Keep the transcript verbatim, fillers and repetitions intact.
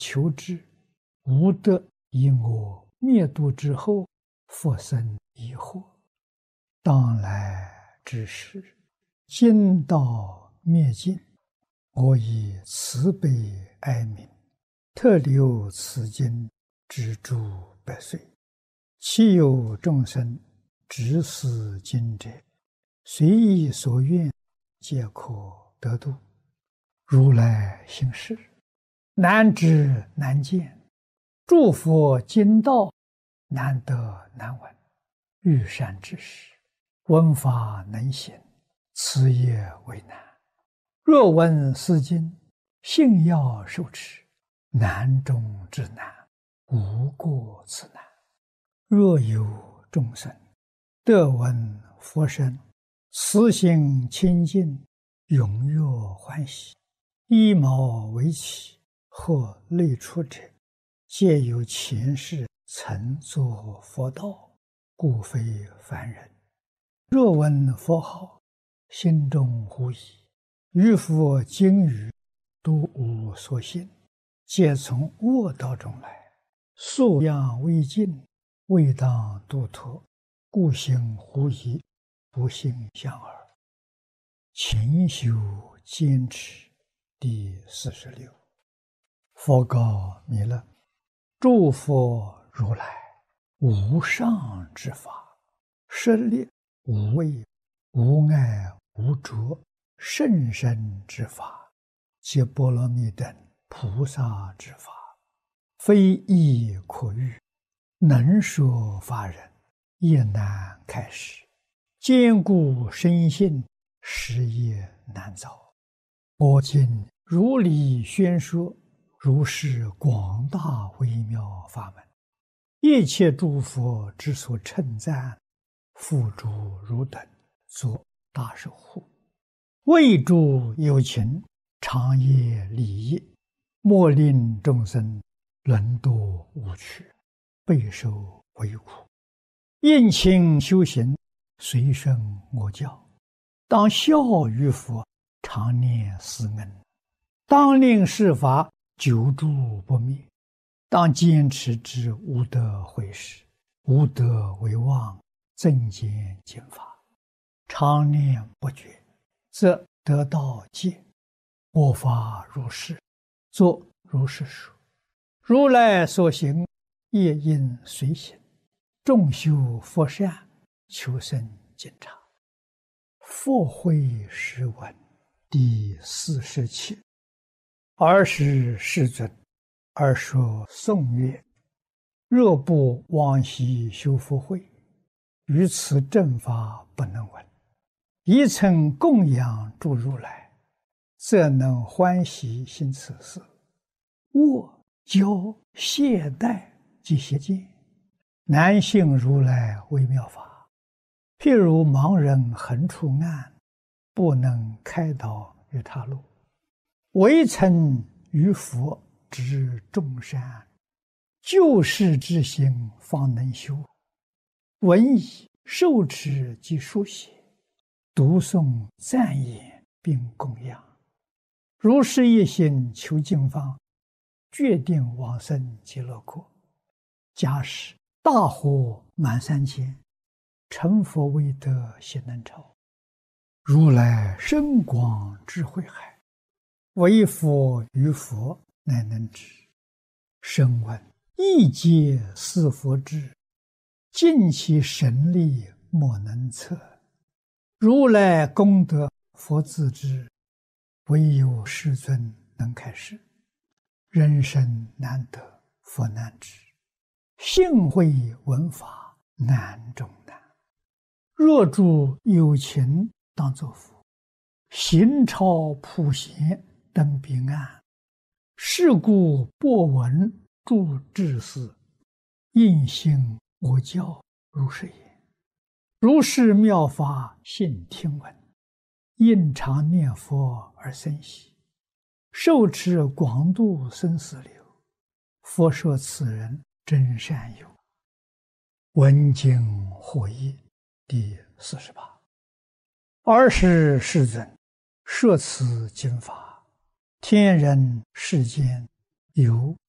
求知，无得以我灭度之后，复生疑惑。当来之时，今道灭尽，我以慈悲哀悯，特留此经之诸百岁。其有众生执此经者，随意所愿，皆可得度。如来行事，难知难见，诸佛经道，难得难闻。欲善知识，闻法能行，此也为难。若闻是经，信要受持，难中之难，无过此难。若有众生得闻佛声，慈心清净，踊跃欢喜，依毛为起，或类出者，皆有前世曾作佛道，故非凡人。若闻佛号，心中狐疑，于佛经语，都无所信，皆从恶道中来，素养未尽，未当度脱，故行狐疑，不信相耳。勤修坚持。第四十六。佛告弥勒：诸佛如来无上之法，舍利无畏无碍无着甚深之法，皆波罗蜜等菩萨之法，非易可喻，能说法人也难开示，坚固深信，实业难遭。我今如理宣说，如是广大微妙法门，一切诸佛之所称赞，付诸汝等作大守护，为诸有情，长业利益，莫令众生沦堕无趣，备受为苦。应勤修行，随顺我教，当效于佛，常念思恩，当令世法久住不灭，当坚持之无得毁时，无得为妄，增减减法，常念不绝，则得道戒。我法如是，作如是说。如来所行，业应随行，众修佛善，求生净察。佛慧实闻第四十七。尔时世尊，而说颂曰：若不往昔修福慧，于此正法不能闻。一曾供养诸如来，则能欢喜行此事。我教懈怠及邪见，难信如来微妙法。譬如盲人横出暗，不能开导于他路，唯曾于佛知众善，救世之心方能修。闻已受持及书写，读诵赞言并供养，如是一心求净方，决定往生极乐国。假使大火满三千，成佛未得悉能超。如来深广智慧海，唯佛于佛乃能知。声闻一皆是佛智，尽其神力莫能测。如来功德佛自知，唯有世尊能开示。人生难得佛难知，信会闻法难中难。若诸有情当作佛，行超普贤登彼岸。是故播闻诸智士，应信我教如是言。如是妙法信听闻，应常念佛而生喜，受持广度生死流。佛说此人真善友。闻经获益第四十八。尔时世尊，说此经法，天人世间有